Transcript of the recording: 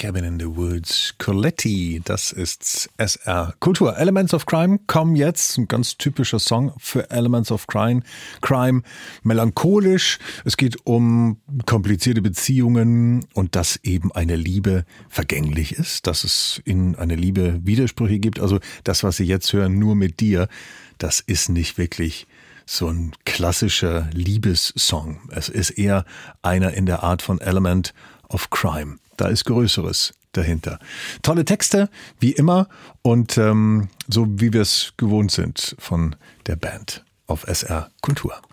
Cabin in the Woods, Coletti, das ist SR Kultur. Elements of Crime kommen jetzt, ein ganz typischer Song für Elements of Crime, melancholisch, es geht um komplizierte Beziehungen und dass eben eine Liebe vergänglich ist, dass es in einer Liebe Widersprüche gibt, also das, was Sie jetzt hören, nur mit dir, das ist nicht wirklich so ein klassischer Liebessong. Es ist eher einer in der Art von Element of Crime. Da ist Größeres dahinter. Tolle Texte, wie immer, und so wie wir es gewohnt sind von der Band auf SR Kultur.